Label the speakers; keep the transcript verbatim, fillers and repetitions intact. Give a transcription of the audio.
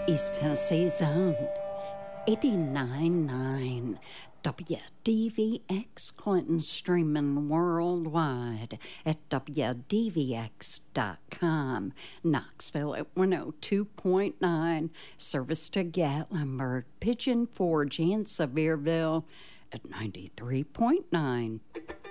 Speaker 1: East Tennessee's own eighty-nine point nine W D V X Clinton, streaming worldwide at W D V X dot com. Knoxville at one oh two point nine, service to Gatlinburg, Pigeon Forge, and Sevierville at ninety-three point nine.